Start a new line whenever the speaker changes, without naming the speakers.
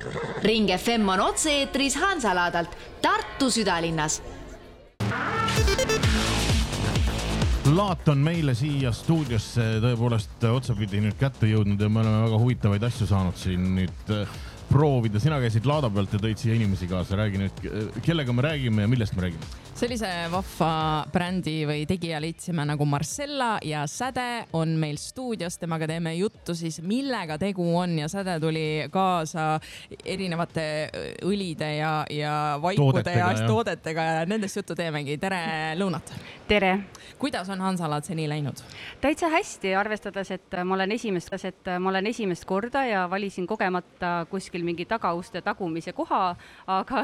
Ring FM on otse-eetris Hansaladalt Tartu südalinnas.
Laat on meile siia stuudiosse tõepoolest otsapidi nüüd kätte jõudnud ja me oleme väga huvitavaid asju saanud siin nüüd proovida. Sina käisid Laada pealt ja tõid siia inimesi kaasa. Räägi nüüd, kellega me räägime ja millest me räägime?
Sellise vahva brändi või tegija leidsime nagu Marcella ja Säde on meil stuudios. Temaga teeme juttu siis, millega tegu on ja Säde tuli kaasa erinevate õlide ja vaikude ja toodetega ja nendest juttu teemegi. Tere lõunat!
Tere!
Kuidas on Hansalaad seni läinud?
Täitsa hästi, arvestades, et ma olen esimest korda ja valisin kogemata kuskil mingi tagauste tagumise koha, aga